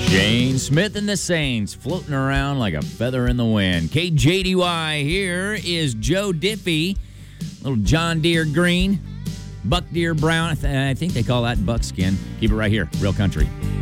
Shane Smith and the Saints floating around like a feather in the wind. KJDY, here is Joe Diffie. Little John Deere green, buck deer brown. I think they call that buckskin. Keep it right here. Real country.